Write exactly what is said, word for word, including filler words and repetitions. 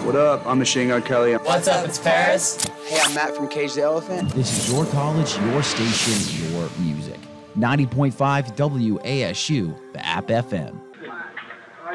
What up? I'm Machine Gun Kelly. What's up? It's Paris. Hey, I'm Matt from Cage the Elephant. This is your college, your station, your music. ninety point five W A S U, the App F M.